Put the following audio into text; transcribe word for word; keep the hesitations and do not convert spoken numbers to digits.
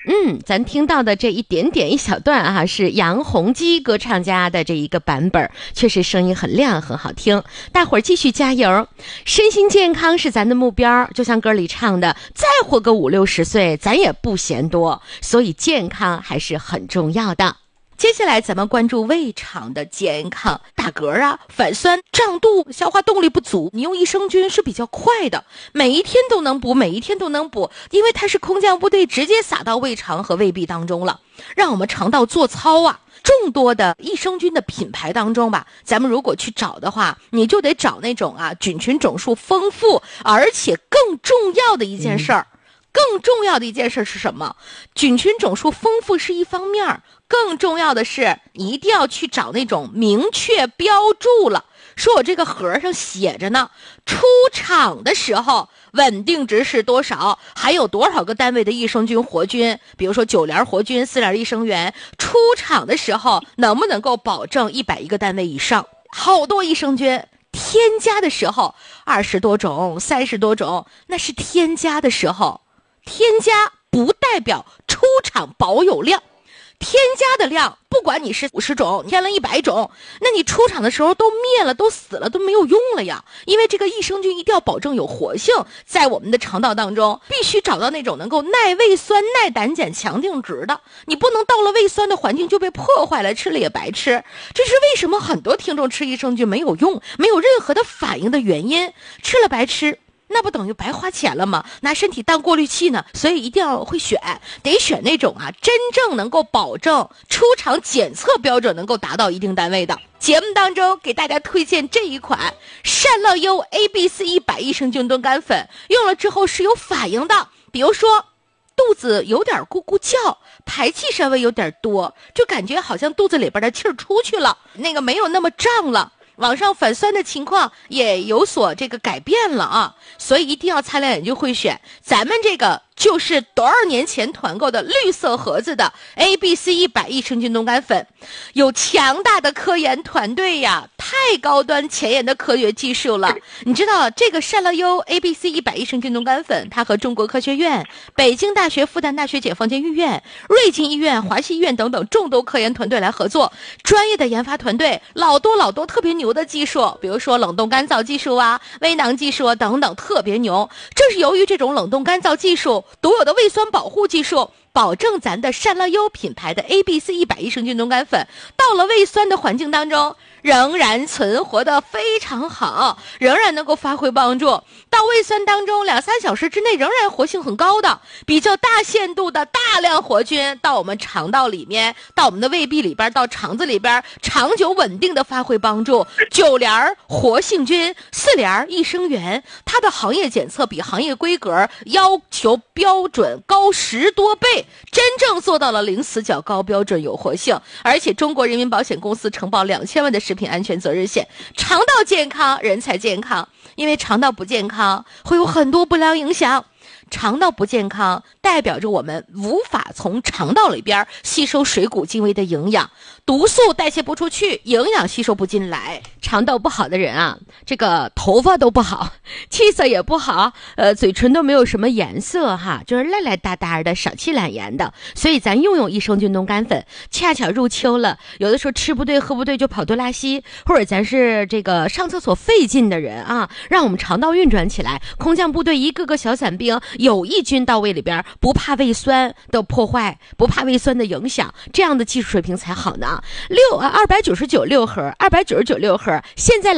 嗯，咱听到的这一点点一小段啊，是杨洪基歌唱家的这一个版本，确实声音很亮，很好听。大伙儿继续加油，身心健康是咱的目标，就像歌里唱的，再活个五六十岁，咱也不嫌多，所以健康还是很重要的。接下来咱们关注胃肠的健康，打嗝啊、反酸、胀肚、消化动力不足，你用益生菌是比较快的，每一天都能补，每一天都能补，因为它是空降部队直接撒到胃肠和胃壁当中了，让我们肠道做操啊。众多的益生菌的品牌当中吧，咱们如果去找的话，你就得找那种啊菌群种数丰富，而且更重要的一件事儿、嗯更重要的一件事是什么？菌群种数丰富是一方面，更重要的是你一定要去找那种明确标注了，说我这个盒上写着呢，出厂的时候稳定值是多少，还有多少个单位的益生菌活菌，比如说九联活菌、四联益生元，出厂的时候能不能够保证一百一个单位以上？好多益生菌添加的时候二十多种、三十多种，那是添加的时候。添加不代表出厂保有量，添加的量不管你是五十种添了一百种，那你出厂的时候都灭了，都死了，都没有用了呀。因为这个益生菌一定要保证有活性，在我们的肠道当中必须找到那种能够耐胃酸、耐胆碱、强定值的，你不能到了胃酸的环境就被破坏了，吃了也白吃。这是为什么很多听众吃益生菌没有用，没有任何的反应的原因，吃了白吃，那不等于白花钱了吗？拿身体当过滤器呢。所以一定要会选，得选那种啊真正能够保证出厂检测标准能够达到一定单位的。节目当中给大家推荐这一款善乐优 A B C 一百益生菌炖肝粉，用了之后是有反应的，比如说肚子有点咕咕叫，排气稍微有点多，就感觉好像肚子里边的气儿出去了，那个没有那么胀了，往上反酸的情况也有所这个改变了啊，所以一定要擦亮眼睛会选。咱们这个就是多少年前团购的绿色盒子的 A B C 一百益生菌冻干粉，有强大的科研团队呀，太高端前沿的科学技术了。你知道这个善乐优 A B C 一百益生菌冻干粉，它和中国科学院、北京大学、复旦大学解放军医院、瑞金医院、华西医院等等众多科研团队来合作，专业的研发团队，老多老多特别牛的技术，比如说冷冻干燥技术啊、微囊技术啊等等，特别牛。正是由于这种冷冻干燥技术、独有的胃酸保护技术，保证咱的善乐优品牌的 A B C 一百益生菌冻干粉到了胃酸的环境当中仍然存活的非常好，仍然能够发挥帮助，到胃酸当中两三小时之内仍然活性很高的，比较大限度的大量活菌到我们肠道里面，到我们的胃壁里边，到肠子里边，长久稳定的发挥帮助。九联活性菌、四联益生元，它的行业检测比行业规格要求标准高十多倍，真正做到了零死角、高标准、有活性。而且中国人民保险公司承保两千万的食品安全责任险。肠道健康，人才健康，因为肠道不健康会有很多不良影响。肠道不健康代表着我们无法从肠道里边吸收水谷精微的营养，毒素代谢不出去，营养吸收不进来。肠道不好的人啊，这个头发都不好，气色也不好，呃，嘴唇都没有什么颜色哈，就是赖赖哒哒的，少气懒言的。所以咱用用益生菌冻干粉，恰巧入秋了，有的时候吃不对喝不对就跑肚拉稀，或者咱是这个上厕所费劲的人啊，让我们肠道运转起来。空降部队一个个小伞兵，有益菌到胃里边，不怕胃酸的破坏，不怕胃酸的影响，这样的技术水平才好呢。六啊，二百九十九六盒，二百九十九六盒，现在。